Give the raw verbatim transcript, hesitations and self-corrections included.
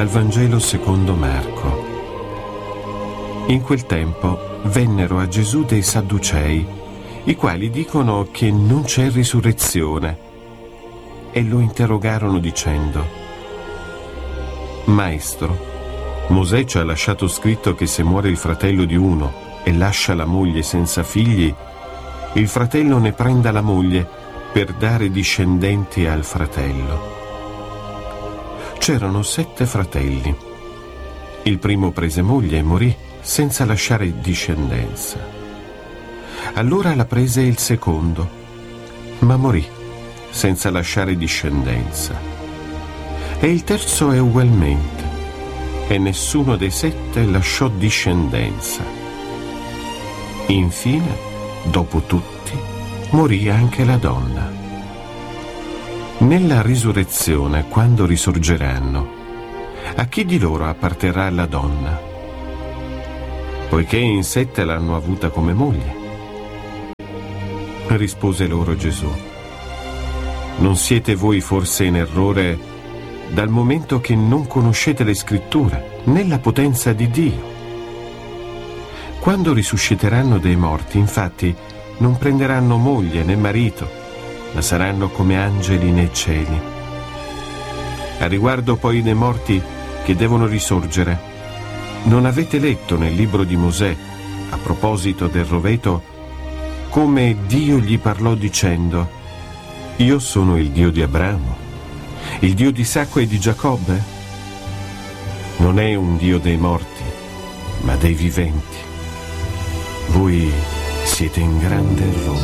Dal Vangelo secondo Marco. In quel tempo vennero a Gesù dei Sadducei, i quali dicono che non c'è risurrezione, e lo interrogarono dicendo: Maestro, Mosè ci ha lasciato scritto che se muore il fratello di uno e lascia la moglie senza figli, il fratello ne prenda la moglie per dare discendenti al fratello. C'erano sette fratelli. Il primo prese moglie e morì senza lasciare discendenza. Allora la prese il secondo, ma morì senza lasciare discendenza. E il terzo è ugualmente, e nessuno dei sette lasciò discendenza. Infine, dopo tutti, morì anche la donna. Nella risurrezione, quando risorgeranno, a chi di loro apparterrà la donna? Poiché in sette l'hanno avuta come moglie. Rispose loro Gesù: non siete voi forse in errore dal momento che non conoscete le scritture né la potenza di Dio? Quando risusciteranno dei morti, infatti, non prenderanno moglie né marito, ma saranno come angeli nei cieli. A riguardo poi dei morti che devono risorgere, non avete letto nel libro di Mosè, a proposito del roveto, come Dio gli parlò dicendo: io sono il Dio di Abramo, il Dio di Isacco e di Giacobbe? Non è un Dio dei morti, ma dei viventi. Voi siete in grande errore.